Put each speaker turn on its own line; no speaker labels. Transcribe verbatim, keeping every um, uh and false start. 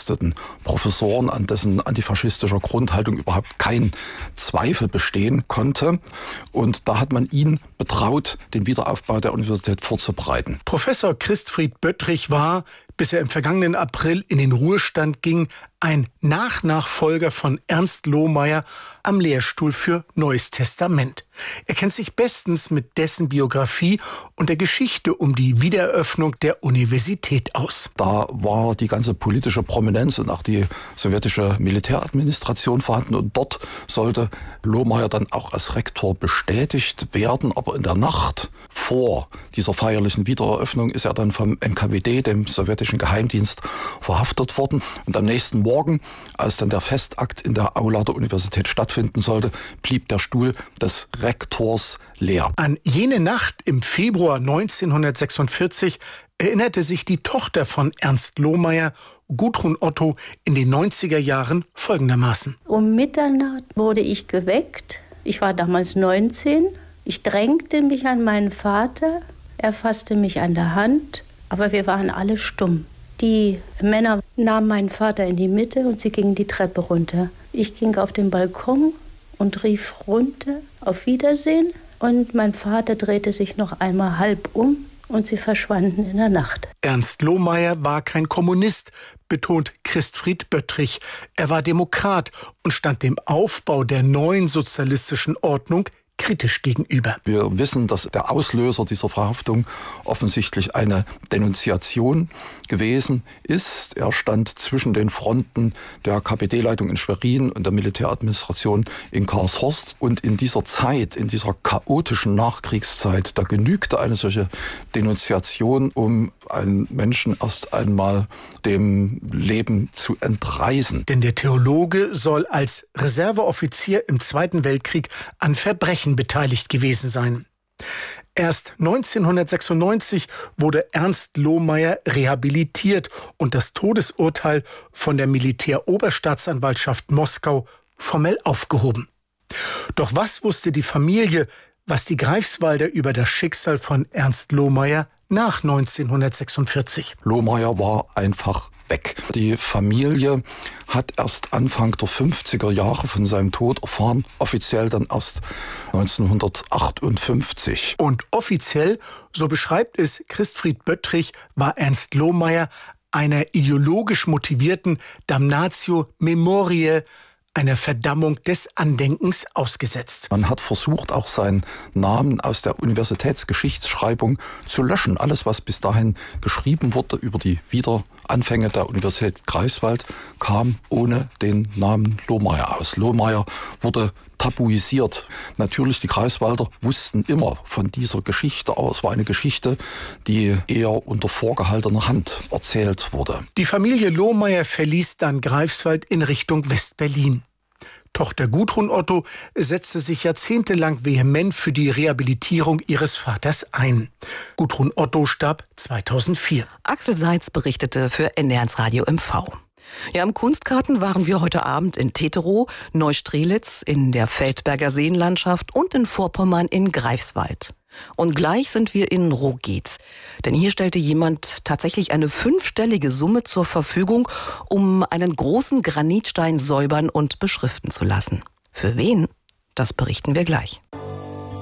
begeisterten Professoren, an dessen antifaschistischer Grundhaltung überhaupt kein Zweifel bestehen konnte. Und da hat man ihn betraut, den Wiederaufbau der Universität vorzubereiten.
Professor Christfried Böttrich war, bis er im vergangenen April in den Ruhestand ging, ein Nachnachfolger von Ernst Lohmeyer am Lehrstuhl für Neues Testament. Er kennt sich bestens mit dessen Biografie und der Geschichte um die Wiedereröffnung der Universität aus.
Da war die ganze politische Prominenz und auch die sowjetische Militäradministration vorhanden. Und dort sollte Lohmeyer dann auch als Rektor bestätigt werden. Aber in der Nacht vor dieser feierlichen Wiedereröffnung ist er dann vom N K W D, dem sowjetischen Geheimdienst, verhaftet worden. Und am nächsten Morgen, als dann der Festakt in der Aula der Universität stattfinden sollte, blieb der Stuhl des Rektors leer.
An jene Nacht im Februar neunzehnhundertsechsundvierzig erinnerte sich die Tochter von Ernst Lohmeyer, Gudrun Otto, in den neunziger Jahren folgendermaßen.
Um Mitternacht wurde ich geweckt. Ich war damals neunzehn. Ich drängte mich an meinen Vater. Er fasste mich an der Hand, aber wir waren alle stumm. Die Männer nahmen meinen Vater in die Mitte und sie gingen die Treppe runter. Ich ging auf den Balkon und rief runter, auf Wiedersehen. Und mein Vater drehte sich noch einmal halb um und sie verschwanden in der Nacht.
Ernst Lohmeyer war kein Kommunist, betont Christfried Böttrich. Er war Demokrat und stand dem Aufbau der neuen sozialistischen Ordnung kritisch gegenüber.
Wir wissen, dass der Auslöser dieser Verhaftung offensichtlich eine Denunziation gewesen ist. Er stand zwischen den Fronten der K P D-Leitung in Schwerin und der Militäradministration in Karlshorst. Und in dieser Zeit, in dieser chaotischen Nachkriegszeit, da genügte eine solche Denunziation, um einen Menschen erst einmal dem Leben zu entreißen.
Denn der Theologe soll als Reserveoffizier im Zweiten Weltkrieg an Verbrechen beteiligt gewesen sein. Erst neunzehnhundertsechsundneunzig wurde Ernst Lohmeyer rehabilitiert und das Todesurteil von der Militäroberstaatsanwaltschaft Moskau formell aufgehoben. Doch was wusste die Familie, was die Greifswalder über das Schicksal von Ernst Lohmeyer nach neunzehnhundertsechsundvierzig?
Lohmeyer war einfach weg. Die Familie hat erst Anfang der fünfziger Jahre von seinem Tod erfahren, offiziell dann erst neunzehnhundertachtundfünfzig.
Und offiziell, so beschreibt es Christfried Böttrich, war Ernst Lohmeyer einer ideologisch motivierten Damnatio Memoriae, einer Verdammung des Andenkens, ausgesetzt.
Man hat versucht, auch seinen Namen aus der Universitätsgeschichtsschreibung zu löschen. Alles, was bis dahin geschrieben wurde über die Wiederanfänge der Universität Greifswald, kam ohne den Namen Lohmeyer aus. Lohmeyer wurde tabuisiert. Natürlich, die Greifswalder wussten immer von dieser Geschichte, aber es war eine Geschichte, die eher unter vorgehaltener Hand erzählt wurde.
Die Familie Lohmeyer verließ dann Greifswald in Richtung West-Berlin. Tochter Gudrun Otto setzte sich jahrzehntelang vehement für die Rehabilitierung ihres Vaters ein. Gudrun Otto starb zweitausendvier.
Axel Seitz berichtete für N D R eins Radio M V. Ja, im Kunstgarten waren wir heute Abend in Teterow, Neustrelitz, in der Feldberger Seenlandschaft und in Vorpommern in Greifswald. Und gleich sind wir in Rogez. Denn hier stellte jemand tatsächlich eine fünfstellige Summe zur Verfügung, um einen großen Granitstein säubern und beschriften zu lassen. Für wen? Das berichten wir gleich.